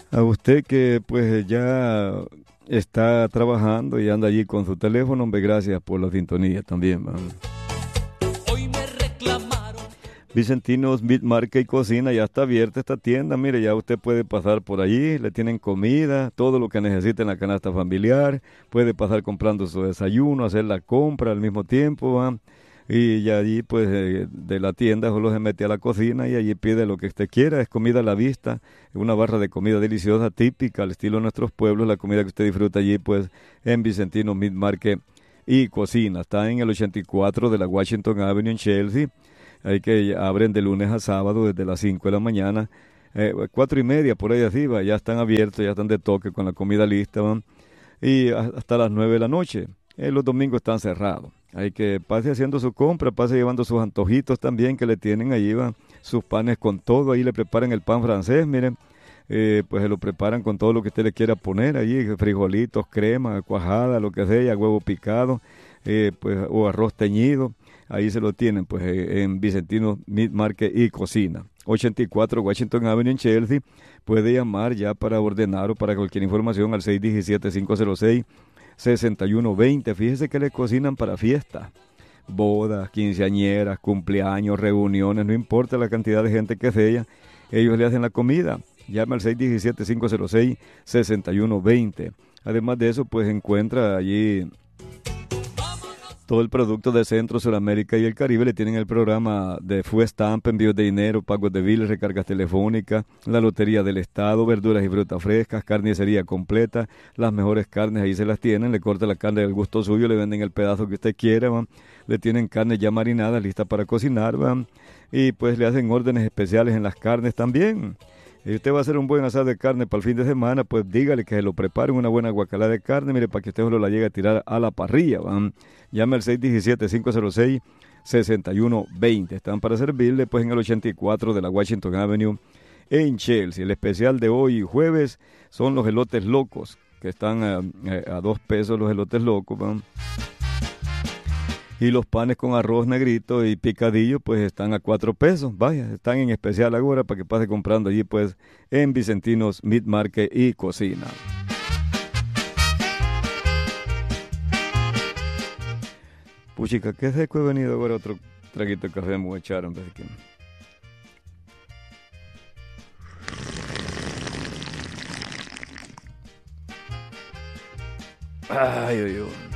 A usted que pues ya está trabajando y anda allí con su teléfono, hombre, gracias por la sintonía también, ¿va? Hoy me reclamaron. Vicentinos Meat Market y Cocina, ya está abierta esta tienda, mire, ya usted puede pasar por allí, le tienen comida, todo lo que necesite en la canasta familiar, puede pasar comprando su desayuno, hacer la compra al mismo tiempo, ¿va? Y ya allí pues de la tienda solo se mete a la cocina y allí pide lo que usted quiera, es comida a la vista, una barra de comida deliciosa, típica, al estilo de nuestros pueblos, la comida que usted disfruta allí pues en Vicentino Meat Market y Cocina, está en el 84 de la Washington Avenue en Chelsea. Hay que abren de lunes a sábado desde las 5 de la mañana, 4:30 por ahí así, va, ya están abiertos, ya están de toque con la comida lista, van, y hasta las 9 de la noche. Los domingos están cerrados. Hay que pase haciendo su compra, pase llevando sus antojitos también que le tienen allí, van, sus panes con todo, ahí le preparan el pan francés, miren, pues se lo preparan con todo lo que usted le quiera poner allí, frijolitos, crema, cuajada, lo que sea, huevo picado, pues, o arroz teñido. Ahí se lo tienen, pues, en Vicentino Meat Market y Cocina. 84 Washington Avenue en Chelsea. Puede llamar ya para ordenar o para cualquier información al 617-506-6120. Fíjese que le cocinan para fiestas, bodas, quinceañeras, cumpleaños, reuniones, no importa la cantidad de gente que sea, ellos le hacen la comida. Llama al 617-506-6120. Además de eso, pues encuentra allí todo el producto de Centro, Sudamérica y el Caribe. Le tienen el programa de Full Stamp, envíos de dinero, pagos de biles, recargas telefónicas, la Lotería del Estado, verduras y frutas frescas, carnicería completa, las mejores carnes ahí se las tienen, le corta la carne del gusto suyo, le venden el pedazo que usted quiera, ¿va? Le tienen carne ya marinada, lista para cocinar, ¿va? Y pues le hacen órdenes especiales en las carnes también. Y usted va a hacer un buen asado de carne para el fin de semana, pues dígale que se lo preparen una buena guacalada de carne, mire, para que usted solo la llegue a tirar a la parrilla, ¿va? Llame al 617-506-6120. Están para servirle, pues, en el 84 de la Washington Avenue en Chelsea. El especial de hoy, jueves, son los elotes locos, que están a 2 pesos los elotes locos, ¿va? Y los panes con arroz negrito y picadillo, pues están a 4 pesos. Vaya, están en especial ahora para que pase comprando allí, pues, en Vicentinos Meat Market y Cocina. Puchica, qué seco he venido ahora otro traguito de café me voy a echar en vez de que... Ay, ay, ay.